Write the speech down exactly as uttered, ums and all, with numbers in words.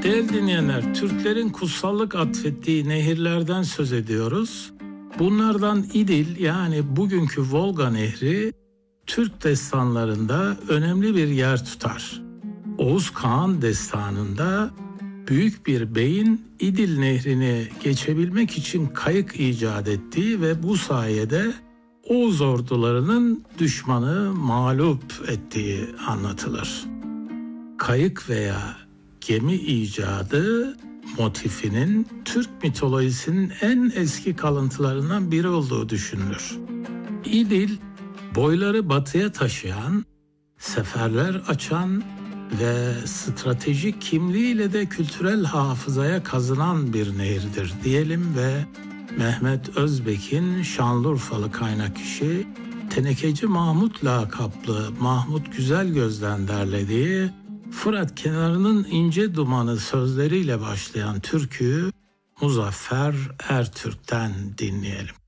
Değerli dinleyenler, Türklerin kutsallık atfettiği nehirlerden söz ediyoruz. Bunlardan İdil, yani bugünkü Volga Nehri, Türk destanlarında önemli bir yer tutar. Oğuz Kağan destanında büyük bir beyin İdil Nehri'ni geçebilmek için kayık icat ettiği ve bu sayede Oğuz ordularının düşmanı mağlup ettiği anlatılır. Kayık veya gemi icadı motifinin Türk mitolojisinin en eski kalıntılarından biri olduğu düşünülür. İdil, boyları batıya taşıyan, seferler açan ve stratejik kimliğiyle de kültürel hafızaya kazınan bir nehirdir diyelim ve Mehmet Özbek'in Şanlıurfalı kaynak kişi Tenekeci Mahmut lakaplı Mahmut Güzelgöz'den derlediği Fırat kenarının ince dumanı sözleriyle başlayan türküyü Muzaffer Ertürk'ten dinleyelim.